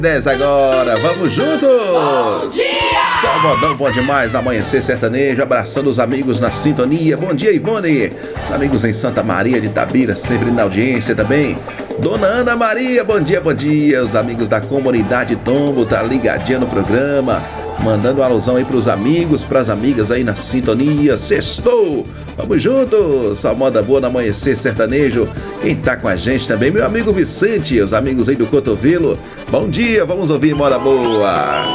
10 agora, vamos juntos! Bom dia! Só modão bom demais, amanhecer sertanejo, abraçando os amigos na sintonia. Bom dia, Ivone! Os amigos em Santa Maria de Itabira, sempre na audiência também. Dona Ana Maria, bom dia, bom dia. Os amigos da comunidade Tombo, tá ligadinha no programa. Mandando uma alusão aí pros amigos, pras amigas aí na sintonia. Sextou! Vamos juntos! Só moda boa no amanhecer sertanejo. Quem tá com a gente também, meu amigo Vicente, os amigos aí do Cotovelo. Bom dia, vamos ouvir moda boa!